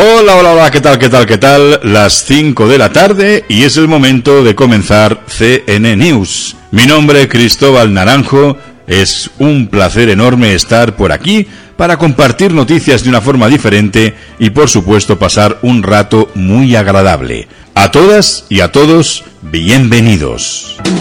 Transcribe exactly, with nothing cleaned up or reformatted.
Hola, hola, hola, ¿qué tal, qué tal, qué tal? Las cinco de la tarde y es el momento de comenzar C N News. Mi nombre es Cristóbal Naranjo, es un placer enorme estar por aquí para compartir noticias de una forma diferente y por supuesto pasar un rato muy agradable. A todas y a todos, bienvenidos.